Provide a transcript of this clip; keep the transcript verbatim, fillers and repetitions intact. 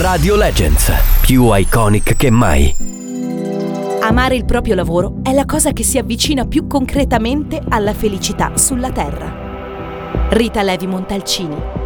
Radio Legends, più iconic che mai. Amare il proprio lavoro è la cosa che si avvicina più concretamente alla felicità sulla Terra. Rita Levi Montalcini.